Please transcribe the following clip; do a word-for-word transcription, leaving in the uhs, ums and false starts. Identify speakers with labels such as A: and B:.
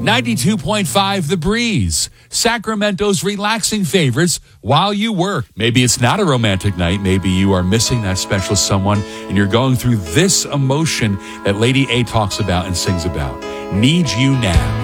A: ninety-two point five The Breeze, Sacramento's relaxing favorites while you work. Maybe it's not a romantic night. Maybe you are missing that special someone and you're going through this emotion that Lady A talks about and sings about. Need You Now.